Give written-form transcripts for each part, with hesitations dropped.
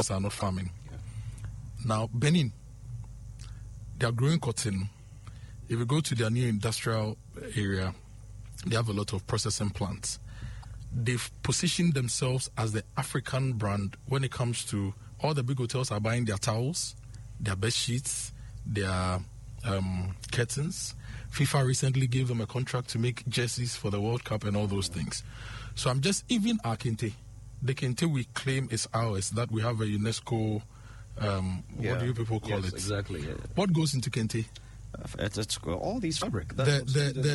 others are not farming. Yeah. Now, Benin, they are growing cotton. If you go to their new industrial area, they have a lot of processing plants. They've positioned themselves as the African brand when it comes to all the big hotels are buying their towels, their bed sheets, their curtains. FIFA recently gave them a contract to make jerseys for the World Cup and all those things. So I'm just, even our Kente, the Kente we claim is ours, that we have a UNESCO, what do you people call it? Exactly. Yeah. What goes into Kente? It's all these fabric. The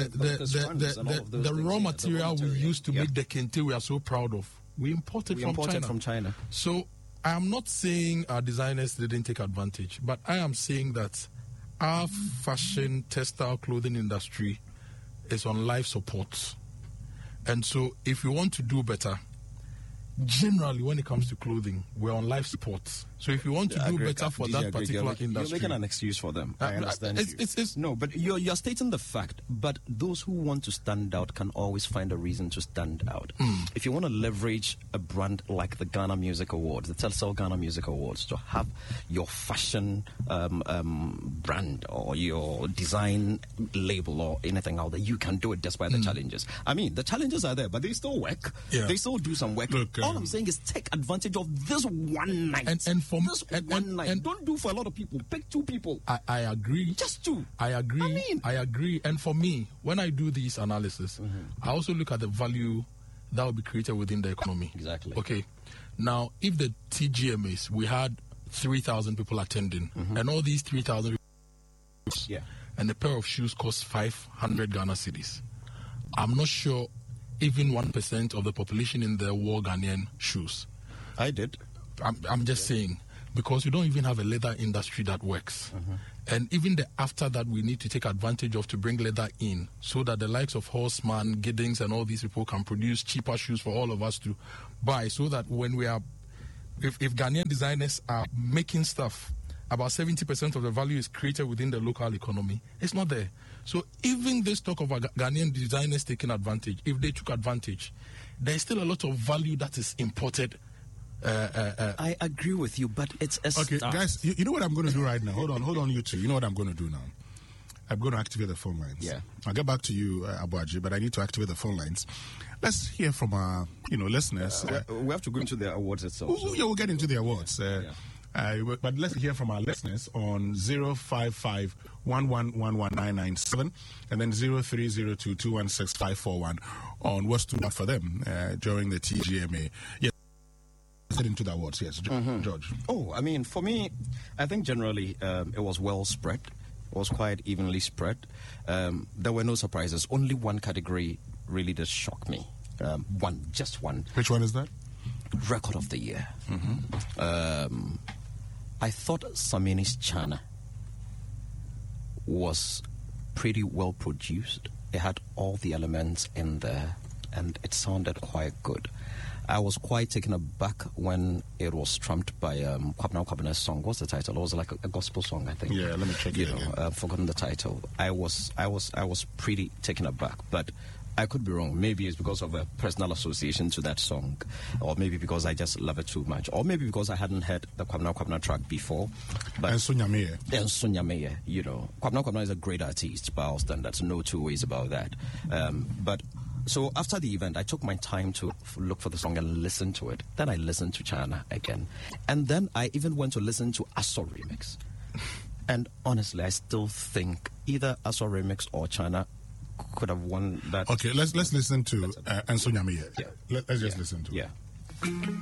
raw material we use to make the Kente we are so proud of, we imported from China. So I am not saying our designers didn't take advantage, but I am saying that our fashion, textile, clothing industry is on life support. And so if we want to do better, generally when it comes to clothing, we're on life support. So if you want to do better for that particular industry, you're making an excuse for them. I understand no, but you're stating the fact. But those who want to stand out can always find a reason to stand out. If you want to leverage a brand like the Ghana Music Awards, the Telsel Ghana Music Awards, to have your fashion brand or your design label or anything out there, you can do it despite the challenges. I mean, the challenges are there, but they still work. Yeah. They still do some work. Look, all I'm saying is take advantage of this one night. And for one night. Don't do for a lot of people. Pick two people. I agree. Just two. I agree. I agree. And for me, when I do these analysis, I also look at the value that will be created within the economy. Exactly. Okay. Now, if the TGMAs, we had 3,000 people attending, and all these 3,000 people, and a pair of shoes cost 500 Ghana cedis, I'm not sure even 1% of the population in there wore Ghanaian shoes. I did. I'm just saying, because we don't even have a leather industry that works. And even after that, we need to take advantage of to bring leather in so that the likes of Horseman, Giddings, and all these people can produce cheaper shoes for all of us to buy, so that when we are, if Ghanaian designers are making stuff, about 70% of the value is created within the local economy. It's not there. So even this talk of Ghanaian designers taking advantage, if they took advantage, there's still a lot of value that is imported. I agree with you, but it's a okay, start. Guys, you know what I'm going to do right now? Hold on, you two. You know what I'm going to do now? I'm going to activate the phone lines. Yeah. I'll get back to you, Abuaji, but I need to activate the phone lines. Let's hear from our, listeners. We have to go into the awards itself. Yeah, we'll get into the awards. But let's hear from our listeners on 055-1111-997 and then 0302-216-541 on what stood out for them during the TGMA. Yes. Get into the awards, yes, George. Oh, I mean, for me, I think generally it was well spread. It was quite evenly spread. There were no surprises. Only one category really did shock me. Just one. Which one is that? Record of the year. I thought Samini's Chana was pretty well produced. It had all the elements in there, and it sounded quite good. I was quite taken aback when it was trumped by Kwabena Kwabena's song. What's the title? It was like a gospel song, I think. Yeah, let me check it again. I've forgotten the title. I was pretty taken aback, but I could be wrong. Maybe it's because of a personal association to that song, or maybe because I just love it too much, or maybe because I hadn't heard the Kwabena Kwabena track before. But and Sonia Meyer. Kwabena Kwabena is a great artist by all standards. No two ways about that. So after the event, I took my time to look for the song and listen to it. Then I listened to Chana again. And then I even went to listen to Aso Remix. And honestly, I still think either Aso Remix or Chana could have won that. Okay, let's listen to Ansonia Meyer. Let's just listen to it. Yeah.